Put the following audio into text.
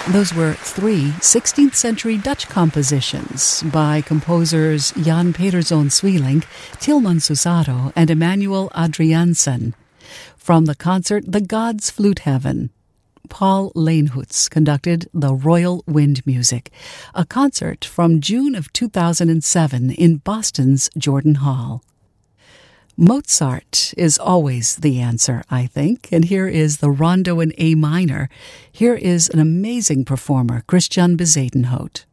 Those were three 16th century Dutch compositions by composers Jan Pederzoon Sweelinck, Tilman Susaro, and Emmanuel Adriaansen. From the concert The Gods Flute Heaven, Paul Leenhoots conducted the Royal Wind Music, a concert from June of 2007 in Boston's Jordan Hall. Mozart is always the answer, I think, and here is the Rondo in A minor. Here is an amazing performer, Christian Bezuidenhout.